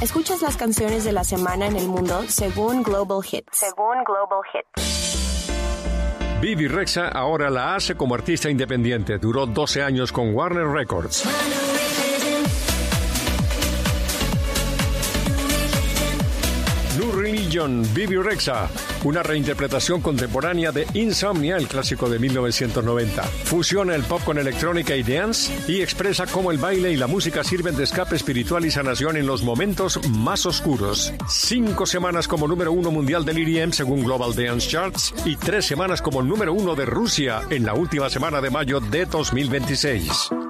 Escuchas las canciones de la semana en el mundo según Global Hits. Bebe Rexha ahora la hace como artista independiente. Duró 12 años con Warner Records. New Religion, Bebe Rexha, una reinterpretación contemporánea de Insomnia, el clásico de 1990. Fusiona el pop con electrónica y dance y expresa cómo el baile y la música sirven de escape espiritual y sanación en los momentos más oscuros. 5 semanas como número 1 mundial del EDM según Global Dance Charts y 3 semanas como número 1 de Rusia en la última semana de mayo de 2026.